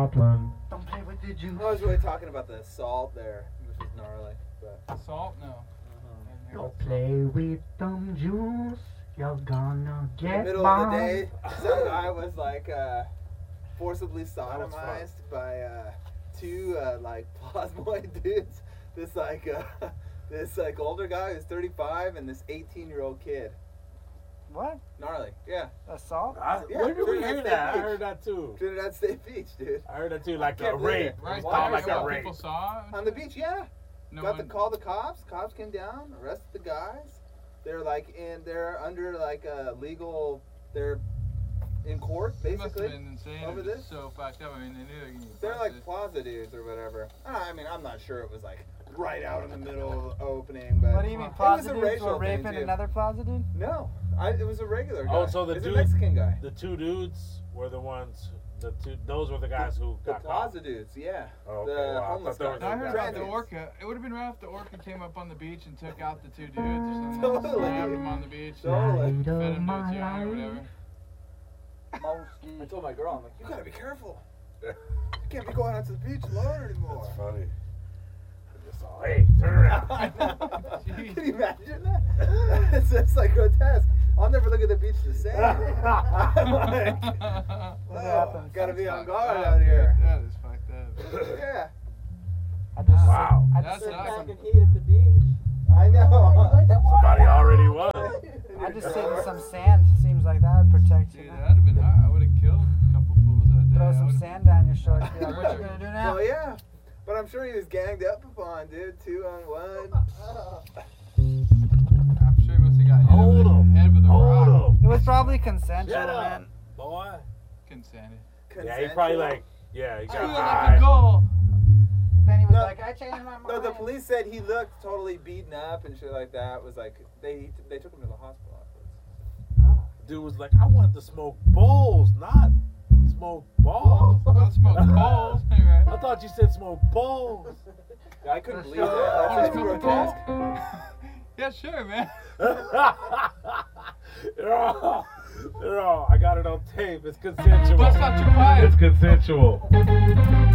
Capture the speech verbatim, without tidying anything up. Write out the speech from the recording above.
Scotland. Don't play with the juice. I was really talking about the assault there, which was gnarly. But Assault? No. uh-huh. Don't play with them juice. You're gonna in the get middle bombed. of the day, some guy was like uh, forcibly sodomized by uh, two uh, like plasmoid dudes. This like uh, this like older guy who's thirty-five and this eighteen-year-old kid. What? Gnarly, yeah. Assault? I, Yeah, where did we Trinidad hear State that? I Beach. heard that too. Trinidad State Beach, dude. I heard that too, like can't a believe rape. it. Right, It was Why? called like like a what rape. people saw. On the beach, yeah. No Got one, to call the cops. Cops came down, arrested the guys. They're like in, they're under like a legal, they're in court It must have basically. been insane. over It was this? so fucked up. I mean, they knew they were gonna get They're like busted. plaza dudes or whatever. I mean, I'm not sure it was like right out in the middle of the opening, but What do you mean, it was plaza a dudes racial were thing, raping too. another plaza dude? No, I, it was a regular guy. Oh, so the it's dude- a Mexican guy. The two dudes were the ones. The two. Those were the guys who The got caught. plaza dudes, yeah. Oh, okay. The Well, I homeless thought there guys. was I heard about the Transits. orca. It would have been right if the orca came up on the beach and took out the two dudes or something. Totally. Slammed them on the beach. Totally. Light Fed of them to a my tuna or life. whatever. I told my girl, I'm like, you gotta be careful. You can't be going out to the beach alone anymore. That's funny. Just all, hey, turn around. I know. Can you imagine that? It's just like grotesque. I'll never look at the beach the same. I'm like, What oh, happened? gotta be on Fucked guard up, out dude. here. That is fucked up. Yeah, I just Wow. I That just, sit, sucks. some, at the beach. I know. Somebody already was. I just sit in some sand. Seems like that would protect you. Dude, man. that'd have been hot. I would have killed a couple fools that day. Throw I some would've- sand down your shorts. Be like, what you gonna do now? Well, yeah, but I'm sure he was ganged up upon, dude. Two on one. I'm sure he must have got hit Hold over him. the head with a rock. Hold him. It was probably consensual, Shut up, man. boy. Consented. Yeah, he probably like. Yeah, he got Feel like a high. goal. Then he was No. like, I changed my mind. No, the police said he looked totally beaten up and shit like that. Was like they they took him to the hospital afterwards. Dude was like, I wanted to smoke bowls, not smoke balls. Don't smoke balls. Anyway. I thought you said smoke bowls. I couldn't believe sure. that. That's just Smoke grotesque. Yeah, sure, man. they're all, they're all, I got it on tape. It's consensual. Bust out your pipe. It's consensual.